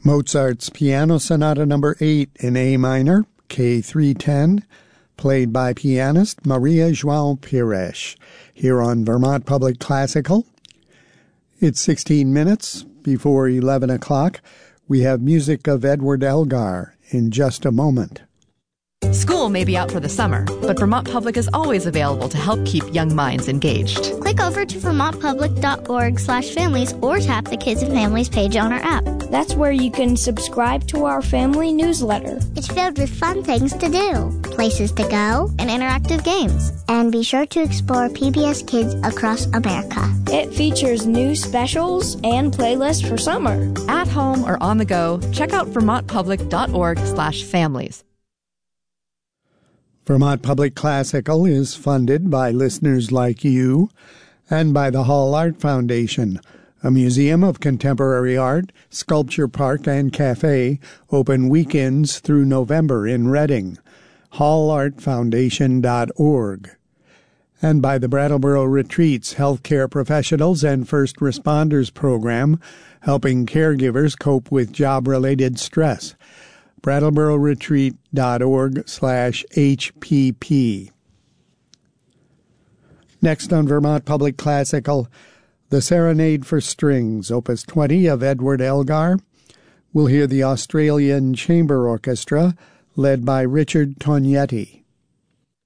Mozart's Piano Sonata No. 8 in A minor, K310, played by pianist Maria João Pires, here on Vermont Public Classical. It's 16 minutes before 11 o'clock. We have music of Edward Elgar in just a moment. School may be out for the summer, but Vermont Public is always available to help keep young minds engaged. Click over to vermontpublic.org/families or tap the Kids and Families page on our app. That's where you can subscribe to our family newsletter. It's filled with fun things to do, places to go, and interactive games. And be sure to explore PBS Kids across America. It features new specials and playlists for summer. At home or on the go, check out vermontpublic.org/families. Vermont Public Classical is funded by listeners like you and by the Hall Art Foundation, a museum of contemporary art, sculpture park, and cafe, open weekends through November in Reading. hallartfoundation.org. And by the Brattleboro Retreats Healthcare Professionals and First Responders Program, helping caregivers cope with job-related stress. BrattleboroRetreat.org/HPP. Next on Vermont Public Classical, the Serenade for Strings, Opus 20 of Edward Elgar. We'll hear the Australian Chamber Orchestra, led by Richard Tognetti.